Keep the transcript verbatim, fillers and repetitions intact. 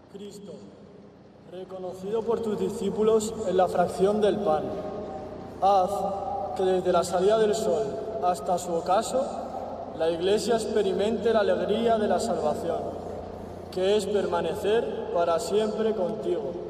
Cristo, reconocido por tus discípulos en la fracción del pan, haz que desde la salida del sol hasta su ocaso, la Iglesia experimente la alegría de la salvación, que es permanecer para siempre contigo.